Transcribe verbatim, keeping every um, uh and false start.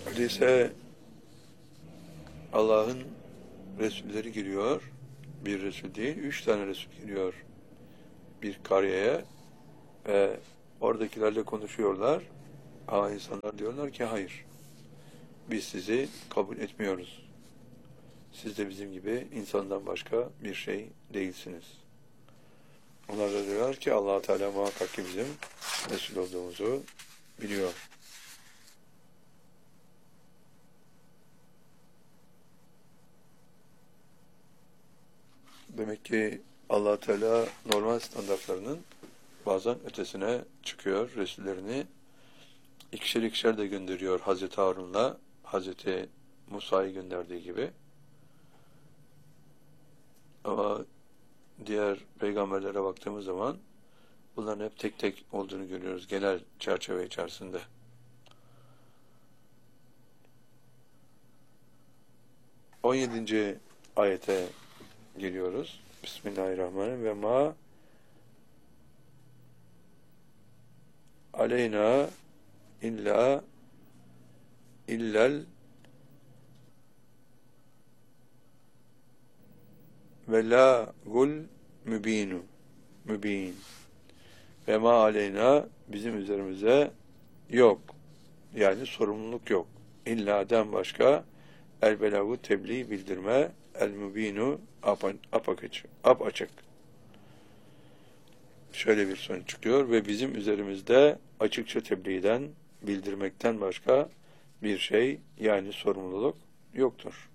Hadise Allah'ın Resulleri giriyor. Bir Resul değil, üç tane Resul giriyor bir karyaya ve oradakilerle konuşuyorlar. Ama insanlar diyorlar ki hayır, biz sizi kabul etmiyoruz. Siz de bizim gibi insandan başka bir şey değilsiniz. Onlar da diyorlar ki Allah-u Teala muhakkak ki bizim Resul olduğumuzu biliyor. Demek ki Allah-u Teala normal standartlarının bazen ötesine çıkıyor. Resullerini ikişer ikişer de gönderiyor Hazreti Harun'la Hazreti Musa'yı gönderdiği gibi. Ama diğer peygamberlere baktığımız zaman bunların hep tek tek olduğunu görüyoruz genel çerçeve içerisinde. on yedinci ayete geliyoruz. Bismillahirrahmanirrahim. Ve ma aleyna illa illel ve la gul mübinu mübin. Ve ma aleyna bizim üzerimize yok. Yani sorumluluk yok. İlla'den başka el belagu tebliğ bildirme el mübinu apaçık. apaçık. Şöyle bir sonuç çıkıyor ve bizim üzerimizde açıkça tebliğden bildirmekten başka bir şey yani sorumluluk yoktur.